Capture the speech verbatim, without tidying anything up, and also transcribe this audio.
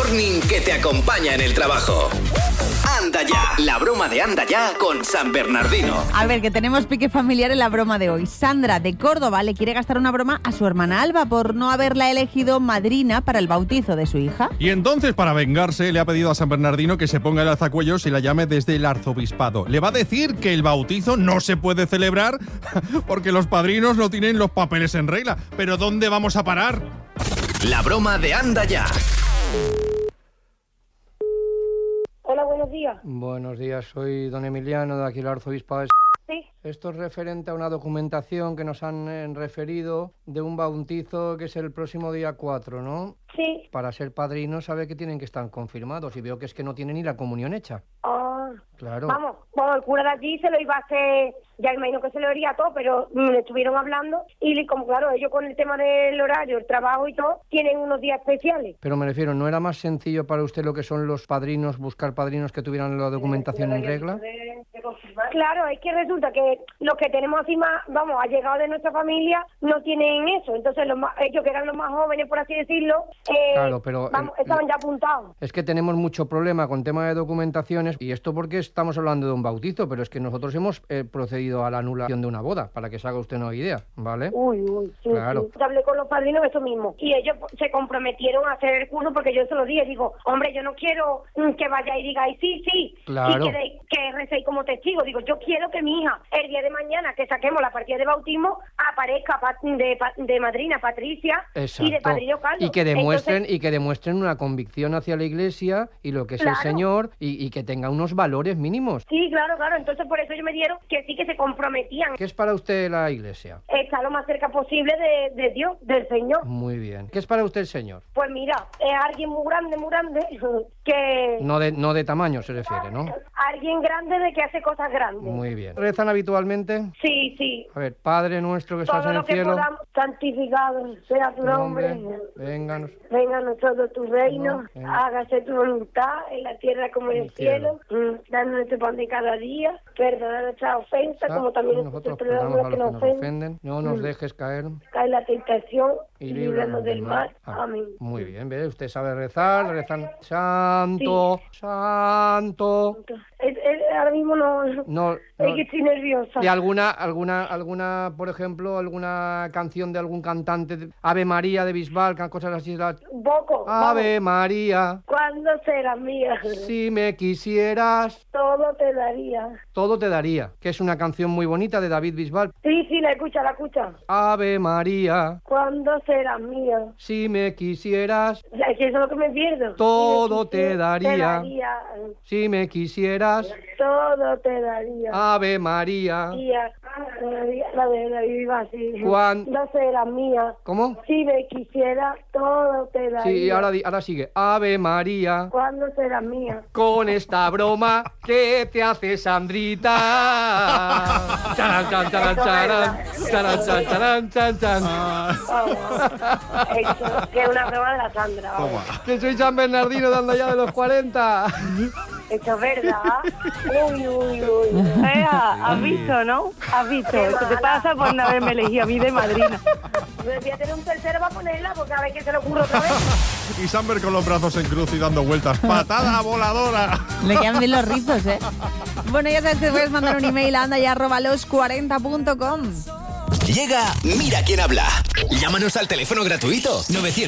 Morning que te acompaña en el trabajo. Anda ya, la broma de Anda ya con San Bernardino. A ver, que tenemos pique familiar en la broma de hoy. Sandra, de Córdoba, le quiere gastar una broma a su hermana Alba por no haberla elegido madrina para el bautizo de su hija. Y entonces, para vengarse, le ha pedido a San Bernardino que se ponga el alzacuellos y la llame desde el arzobispado. Le va a decir que el bautizo no se puede celebrar porque los padrinos no tienen los papeles en regla. ¿Pero dónde vamos a parar? La broma de Anda ya. Hola, buenos días. Buenos días, soy don Emiliano de aquí el arzobispado de... Sí. Esto es referente a una documentación que nos han eh, referido de un bautizo que es el próximo día cuatro, ¿no? Sí. Para ser padrinos sabe que tienen que estar confirmados y veo que es que no tienen ni la comunión hecha. Ah, claro. Vamos, bueno, el cura de allí se lo iba a hacer, ya imagino que se lo haría todo, pero mm, le estuvieron hablando y como claro, ellos con el tema del horario, el trabajo y todo, tienen unos días especiales. Pero me refiero, ¿no era más sencillo para usted lo que son los padrinos, buscar padrinos que tuvieran la documentación en regla? Claro, es que resulta que los que tenemos así más, vamos, allegados de nuestra familia, no tienen eso. Entonces los más, ellos que eran los más jóvenes, por así decirlo, eh, claro, pero vamos, el, estaban ya apuntados. Es que tenemos mucho problema con tema de documentaciones, y esto porque estamos hablando de un bautizo, pero es que nosotros hemos eh, procedido a la anulación de una boda, para que se haga usted una idea, ¿vale? Uy, uy, sí, claro. sí. Hablé con los padrinos de eso mismo, y ellos se comprometieron a hacer el curso porque yo se lo dije, digo, hombre, yo no quiero mm, que vaya y digáis sí, sí, claro. y que, que recéis como testigo, digo, yo quiero que mi hija, el día de mañana que saquemos la partida de bautismo, aparezca de, de madrina Patricia. Exacto. Y de padrino Carlos. Y que demuestren, Entonces, y que demuestren una convicción hacia la Iglesia y lo que es claro. el Señor, y, y que tenga unos valores mínimos. Sí, claro, claro, entonces por eso ellos me dieron que sí que se comprometían. ¿Qué es para usted la Iglesia? Está lo más cerca posible de, de Dios, del Señor. Muy bien. ¿Qué es para usted el Señor? Pues mira, es alguien muy grande, muy grande, que... No de, no de tamaño se refiere, ¿no? Alguien grande de que hace cosas grandes. Muy bien. ¿Rezan habitualmente? Sí, sí. A ver, Padre nuestro que estás Todo en el lo que cielo. Podamos, santificado sea tu nombre. Venga, nos... Venga a nosotros tu reino. No, hágase tu voluntad en la tierra como en el, el cielo. cielo. Mm, danos nuestro pan de cada día. Perdona nuestras ofensas, como también nosotros perdonamos a los que nos ofenden. ofenden. No nos mm. dejes caer. Cae la tentación y, y líbranos del mal. mal. Amén. Muy bien, ¿ve? Usted sabe rezar, rezan santo, sí. santo. Es, es, ahora mismo no, no, no es que estoy nerviosa. ¿Y alguna, alguna, alguna, por ejemplo, alguna canción de algún cantante? Ave María de Bisbal, cosas así. Boco. Ave vamos. María. ¿Cuándo será mía? Si me quisieras. Todo te daría. Todo te daría, que es una canción muy bonita de David Bisbal. Sí, sí, la escucha, la escucha. Ave María. ¿Cuándo será mía? Si me quisieras. Ya, es que eso es lo que me pierdo. Todo si te, daría. te daría. Si me quisieras. Todo te daría. Ave María. Tía, la de la viva así. ¿Cuándo será mía? ¿Cómo? Si me quisiera, todo te daría. Sí, ahora, ahora sigue. Ave María. ¿Cuándo será mía? Con esta broma que te hace Sandrita. Charan, charan, charan, charan. Charan, charan, charan, charan, charan. Eso, que es una broma de la Sandra. Vamos. Que soy San Bernardino de Anda ya de los cuarenta. Eso es verdad. Uy, uy, uy. Eh, has visto, ¿no? Has visto. Eso te pasa por no haberme elegido a mí de madrina. Voy a tener un tercero para ponerla porque a ver qué se le ocurre otra vez. Y Samber con los brazos en cruz y dando vueltas. ¡Patada voladora! Le quedan bien los rizos, ¿eh? Bueno, ya sabes que puedes mandar un email a anda ya arroba los cuarenta punto com. Llega Mira quién habla. Llámanos al teléfono gratuito novecientos